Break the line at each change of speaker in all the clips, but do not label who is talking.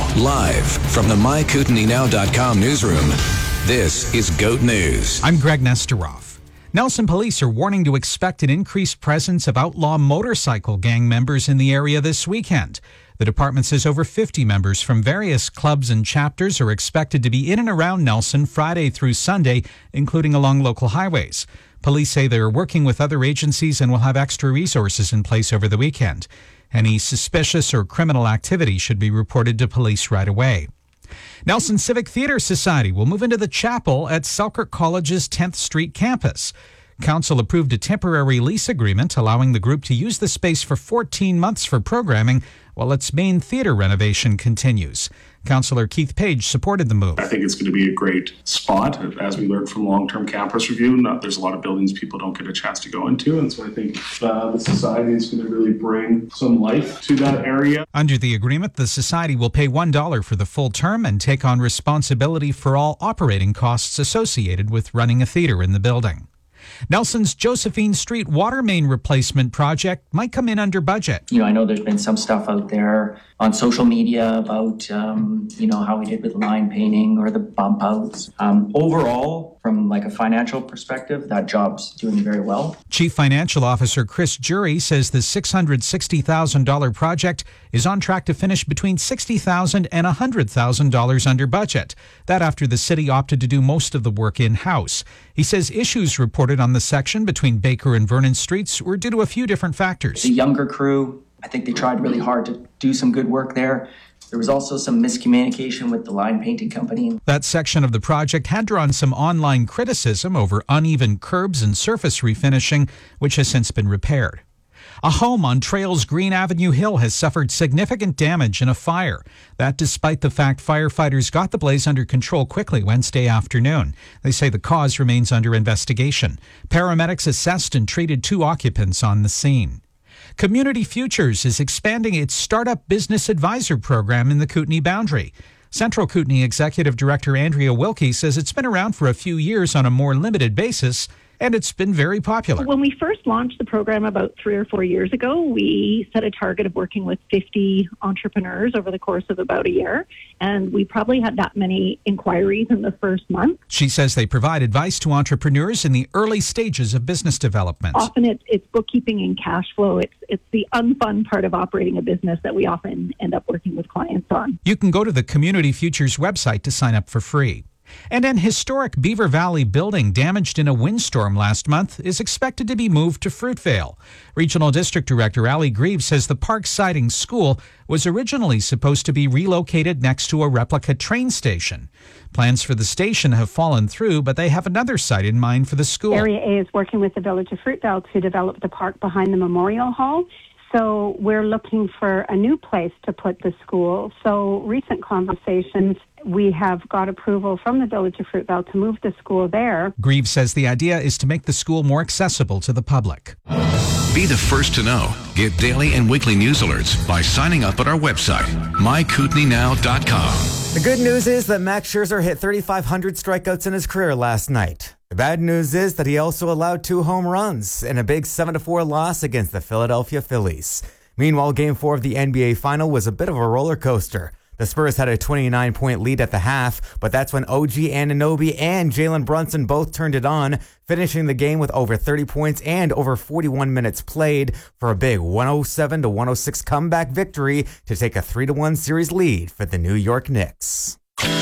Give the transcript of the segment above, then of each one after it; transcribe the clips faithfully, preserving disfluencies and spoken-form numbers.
Live from the my kootenai now dot com newsroom, this is GOAT News.
I'm Greg Nesteroff. Nelson police are warning to expect an increased presence of outlaw motorcycle gang members in the area this weekend. The department says over fifty members from various clubs and chapters are expected to be in and around Nelson Friday through Sunday, including along local highways. Police say they are working with other agencies and will have extra resources in place over the weekend. Any suspicious or criminal activity should be reported to police right away. Nelson Civic Theatre Society will move into the chapel at Selkirk College's tenth Street campus. Council approved a temporary lease agreement allowing the group to use the space for fourteen months for programming while its main theatre renovation continues. Councillor Keith Page supported the move.
I think it's going to be a great spot. As we learned from long-term campus review, not, there's a lot of buildings people don't get a chance to go into, and so I think uh, the society is going to really bring some life to that area.
Under the agreement, the society will pay one dollar for the full term and take on responsibility for all operating costs associated with running a theatre in the building. Nelson's Josephine Street water main replacement project might come in under budget.
You know, I know there's been some stuff out there on social media about, um, you know, how we did with line painting or the bump outs. Um, overall, from like a financial perspective, that job's doing very well.
Chief Financial Officer Chris Jury says the six hundred sixty thousand dollars project is on track to finish between sixty thousand dollars and one hundred thousand dollars under budget. That after the city opted to do most of the work in-house. He says issues reported on the section between Baker and Vernon Streets were due to a few different factors.
The younger crew, I think they tried really hard to do some good work there. There was also some miscommunication with the line painting company.
That section of the project had drawn some online criticism over uneven curbs and surface refinishing, which has since been repaired. A home on Trails Green Avenue Hill has suffered significant damage in a fire. That despite the fact firefighters got the blaze under control quickly Wednesday afternoon. They say the cause remains under investigation. Paramedics assessed and treated two occupants on the scene. Community Futures is expanding its Startup Business Advisor program in the Kootenay boundary. Central Kootenay Executive Director Andrea Wilkie says it's been around for a few years on a more limited basis, and it's been very popular.
When we first launched the program about three or four years ago, we set a target of working with fifty entrepreneurs over the course of about a year, and we probably had that many inquiries in the first month.
She says they provide advice to entrepreneurs in the early stages of business development.
Often it's, it's bookkeeping and cash flow. It's, it's the unfun part of operating a business that we often end up working with clients on.
You can go to the Community Futures website to sign up for free. And an historic Beaver Valley building damaged in a windstorm last month is expected to be moved to Fruitvale. Regional District Director Ali Grieve says the Park Siding School was originally supposed to be relocated next to a replica train station. Plans for the station have fallen through, but they have another site in mind for the school.
Area A is working with the Village of Fruitvale to develop the park behind the Memorial Hall. So we're looking for a new place to put the school. So recent conversations, we have got approval from the Village of Fruitvale to move the school there.
Grieve says the idea is to make the school more accessible to the public.
Be the first to know. Get daily and weekly news alerts by signing up at our website, my kootenai now dot com.
The good news is that Max Scherzer hit thirty-five hundred strikeouts in his career last night. The bad news is that he also allowed two home runs in a big seven to four loss against the Philadelphia Phillies. Meanwhile, Game four of the N B A Final was a bit of a roller coaster. The Spurs had a twenty-nine point lead at the half, but that's when O G Anunoby and Jalen Brunson both turned it on, finishing the game with over thirty points and over forty-one minutes played for a big one oh seven to one oh six comeback victory to take a three to one series lead for the New York Knicks.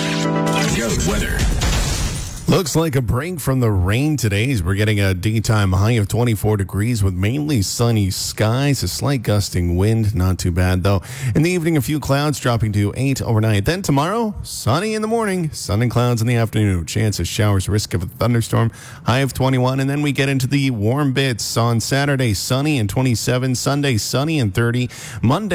Goat weather.
Looks like a break from the rain today as we're getting a daytime high of twenty-four degrees with mainly sunny skies, a slight gusting wind, not too bad though. In the evening, a few clouds dropping to eight overnight. Then tomorrow, sunny in the morning, sun and clouds in the afternoon. Chance of showers, risk of a thunderstorm, high of twenty-one. And then we get into the warm bits on Saturday, sunny and twenty-seven. Sunday, sunny and thirty. Monday,